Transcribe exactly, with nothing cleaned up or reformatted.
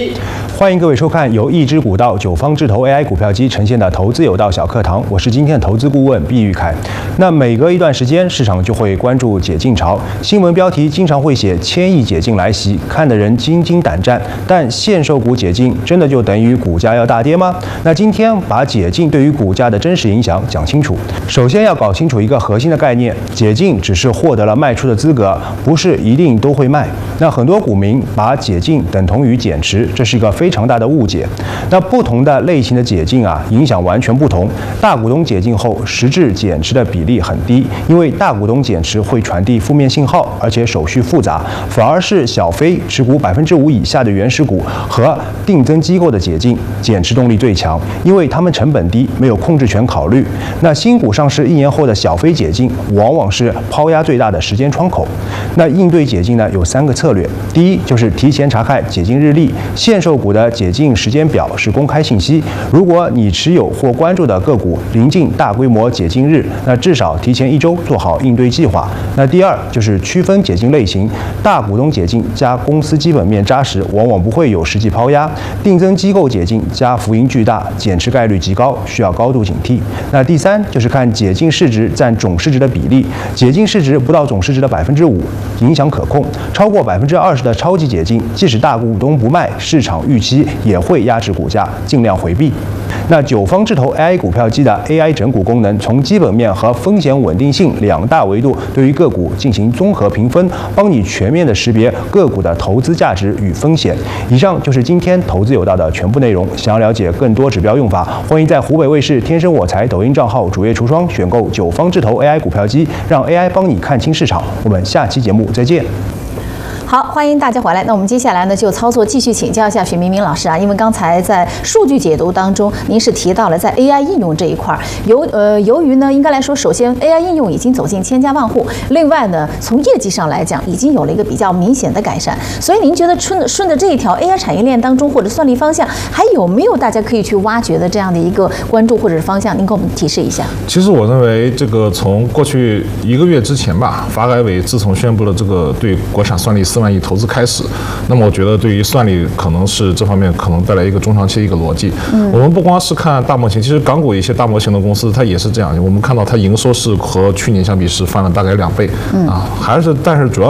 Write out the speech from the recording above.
欢迎各位收看由一只股道九方智投 A I 股票机呈现的投资有道小课堂，我是今天的投资顾问毕玉凯。那每隔一段时间，市场就会关注解禁潮，新闻标题经常会写千亿解禁来袭，看得人惊惊胆战。但限售股解禁真的就等于股价要大跌吗？那今天把解禁对于股价的真实影响讲清楚。首先要搞清楚一个核心的概念，解禁只是获得了卖出的资格，不是一定都会卖。那很多股民把解禁等同于减持，这是一个非常大的误解。那不同的类型的解禁啊，影响完全不同。大股东解禁后，实质减持的比例很低，因为大股东减持会传递负面信号，而且手续复杂，反而是小非持股百分之五以下的原始股和定增机构的解禁，减持动力最强，因为他们成本低，没有控制权考虑。那新股上市一年后的小非解禁，往往是抛压最大的时间窗口。那应对解禁呢，有三个策略。第一就是提前查看解禁日历，限售股的解禁时间表是公开信息。如果你持有或关注的个股临近大规模解禁日，那至少提前一周做好应对计划。那第二就是区分解禁类型，大股东解禁加公司基本面扎实，往往不会有实际抛压；定增机构解禁加浮盈巨大，减持概率极高，需要高度警惕。那第三就是看解禁市值占总市值的比例，解禁市值不到总市值的百分之五，影响可控；超过百分之二十的超级解禁，即使大股东不卖，市场预期也会压制股价，尽量回避。那九方智投 A I 股票机的 A I 整股功能，从基本面和风险稳定性两大维度，对于个股进行综合评分，帮你全面的识别个股的投资价值与风险。以上就是今天投资有道的全部内容。想要了解更多指标用法，欢迎在湖北卫视天生我材抖音账号主页橱窗选购九方智投 A I 股票机，让 A I 帮你看清市场。我们下期节目再见。 好，欢迎大家回来。那我们接下来呢，就操作继续请教一下许明明老师啊，因为刚才在数据解读当中，您是提到了在 A I 应用这一块，由呃由于呢，应该来说，首先 A I 应用已经走进千家万户，另外呢，从业绩上来讲，已经有了一个比较明显的改善。所以您觉得顺顺着这一条 A I 产业链当中或者算力方向，还有没有大家可以去挖掘的这样的一个关注或者是方向？您给我们提示一下。 其实我认为，这个从过去一个月之前吧，发改委自从宣布了这个对国产算力四万亿投资开始，那么我觉得对于算力可能是这方面可能带来一个中长期的一个逻辑。嗯，我们不光是看大模型，其实港股一些大模型的公司它也是这样。我们看到它营收是和去年相比是翻了大概两倍。嗯啊，还是但是主要